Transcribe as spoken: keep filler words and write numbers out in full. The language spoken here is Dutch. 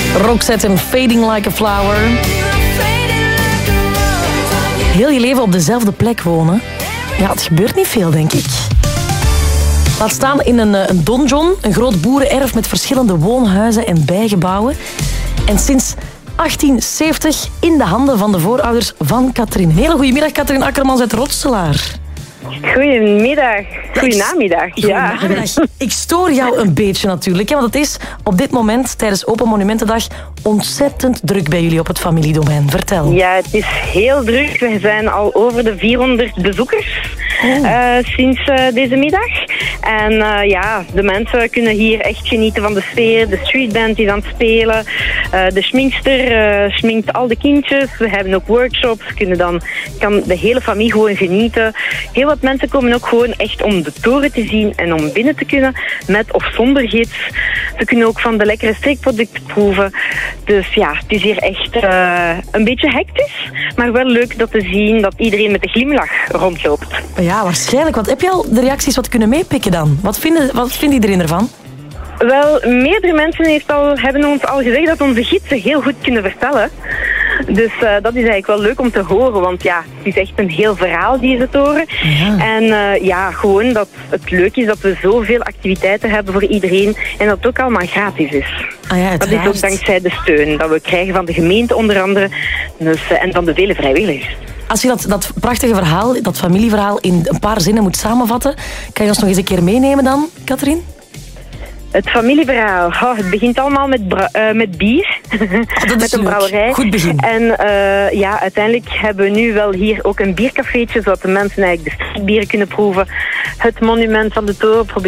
Roxette en Fading Like a Flower. Heel je leven op dezelfde plek wonen. Ja, het gebeurt niet veel, denk ik. Laat staan in een, een donjon, een groot boerenerf met verschillende woonhuizen en bijgebouwen. En sinds achttien zeventig in de handen van de voorouders van Katrien. Hele goedemiddag, Katrien Akkermans uit Rotselaar. Goedemiddag. Goedenamiddag. Ja. Goedemiddag. Ik stoor jou een beetje natuurlijk, hè, want het is op dit moment tijdens Open Monumentendag ontzettend druk bij jullie op het familiedomein. Vertel. Ja, het is heel druk. We zijn al over de vierhonderd bezoekers oh. uh, sinds uh, deze middag. En uh, ja, de mensen kunnen hier echt genieten van de sfeer. De streetband is aan het spelen. Uh, de schminkster uh, schminkt al de kindjes. We hebben ook workshops. Kunnen dan, kan de hele familie gewoon genieten. Heel wat mensen komen ook gewoon echt om de toren te zien en om binnen te kunnen, met of zonder gids. Ze kunnen ook van de lekkere streekproducten proeven. Dus ja, het is hier echt uh, een beetje hectisch, maar wel leuk dat te zien dat iedereen met een glimlach rondloopt. Ja, waarschijnlijk. Want heb je al de reacties wat kunnen meepikken dan? Wat vindt wat vindt iedereen ervan? Wel, meerdere mensen heeft al, hebben ons al gezegd dat onze gidsen heel goed kunnen vertellen. Dus uh, dat is eigenlijk wel leuk om te horen, want ja, het is echt een heel verhaal, deze toren. Ja. En uh, ja, gewoon dat het leuk is dat we zoveel activiteiten hebben voor iedereen en dat het ook allemaal gratis is. Ah ja, dat is ook dankzij de steun dat we krijgen van de gemeente onder andere dus, uh, en van de vele vrijwilligers. Als je dat, dat prachtige verhaal, dat familieverhaal in een paar zinnen moet samenvatten, kan je ons nog eens een keer meenemen dan, Katrien? Het familieverhaal. Oh, het begint allemaal met, bra- uh, met bier. Oh, met een brouwerij. Goed begin. En uh, ja, uiteindelijk hebben we nu wel hier ook een biercafeetje, zodat de mensen eigenlijk de streekbieren kunnen proeven. Het monument van de toren proberen